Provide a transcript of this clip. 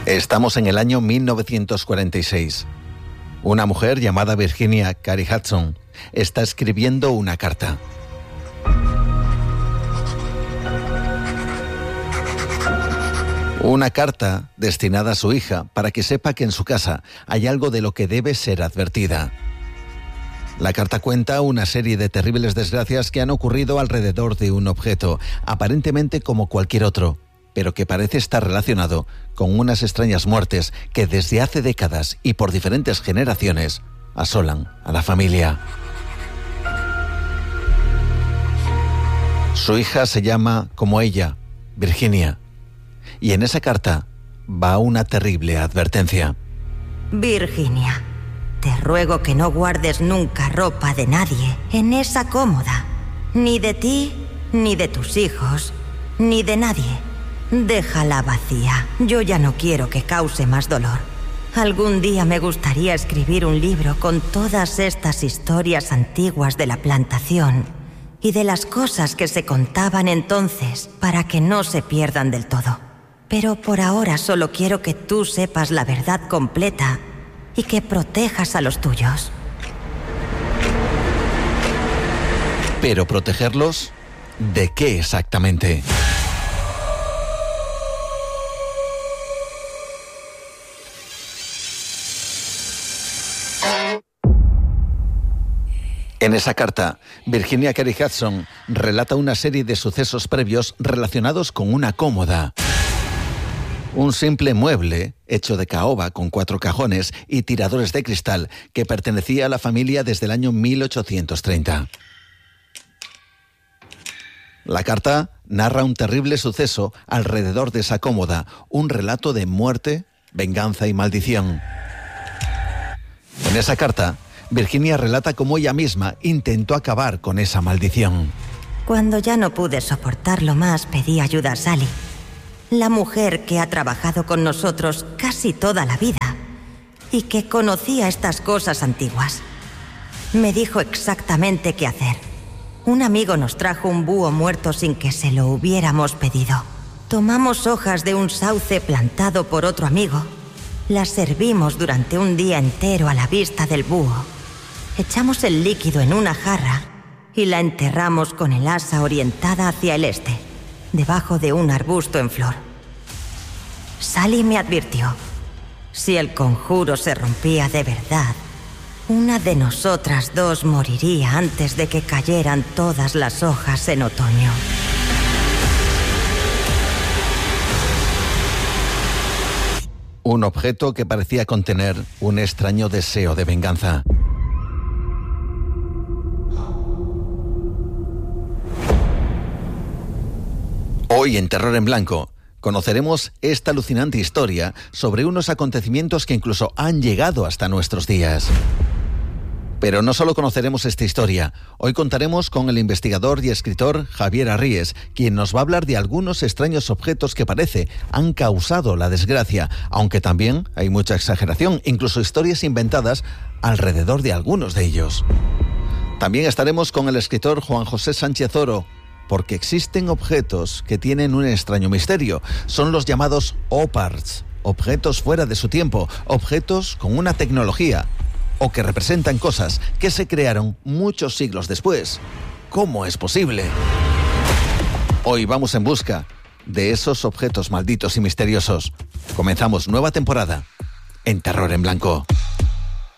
Estamos en el año 1946. Una mujer llamada Virginia Carey Hudson está escribiendo una carta. Una carta destinada a su hija para que sepa que en su casa hay algo de lo que debe ser advertida. La carta cuenta una serie de terribles desgracias que han ocurrido alrededor de un objeto, aparentemente como cualquier otro, pero que parece estar relacionado con unas extrañas muertes que desde hace décadas y por diferentes generaciones asolan a la familia. Su hija se llama como ella, Virginia, y en esa carta va una terrible advertencia. Virginia, te ruego que no guardes nunca ropa de nadie en esa cómoda, ni de ti, ni de tus hijos, ni de nadie. Déjala vacía. Yo ya no quiero que cause más dolor. Algún día me gustaría escribir un libro con todas estas historias antiguas de la plantación y de las cosas que se contaban entonces para que no se pierdan del todo. Pero por ahora solo quiero que tú sepas la verdad completa y que protejas a los tuyos. ¿Pero protegerlos? ¿De qué exactamente? En esa carta, Virginia Carey Hudson relata una serie de sucesos previos relacionados con una cómoda. Un simple mueble hecho de caoba con 4 cajones y tiradores de cristal que pertenecía a la familia desde el año 1830. La carta narra un terrible suceso alrededor de esa cómoda, un relato de muerte, venganza y maldición. En esa carta, Virginia relata cómo ella misma intentó acabar con esa maldición. Cuando ya no pude soportarlo más, pedí ayuda a Sally, la mujer que ha trabajado con nosotros casi toda la vida y que conocía estas cosas antiguas. Me dijo exactamente qué hacer. Un amigo nos trajo un búho muerto sin que se lo hubiéramos pedido. Tomamos hojas de un sauce plantado por otro amigo. Las servimos durante un día entero a la vista del búho. Echamos el líquido en una jarra y la enterramos con el asa orientada hacia el este, debajo de un arbusto en flor. Sally me advirtió: si el conjuro se rompía de verdad, una de nosotras dos moriría antes de que cayeran todas las hojas en otoño. Un objeto que parecía contener un extraño deseo de venganza. Hoy en Terror en Blanco conoceremos esta alucinante historia sobre unos acontecimientos que incluso han llegado hasta nuestros días. Pero no solo conoceremos esta historia, hoy contaremos con el investigador y escritor Javier Arries, quien nos va a hablar de algunos extraños objetos que parece han causado la desgracia, aunque también hay mucha exageración, incluso historias inventadas alrededor de algunos de ellos. También estaremos con el escritor Juan José Sánchez Oro, porque existen objetos que tienen un extraño misterio. Son los llamados OPARTs, objetos fuera de su tiempo, objetos con una tecnología, o que representan cosas que se crearon muchos siglos después. ¿Cómo es posible? Hoy vamos en busca de esos objetos malditos y misteriosos. Comenzamos nueva temporada en Terror en Blanco.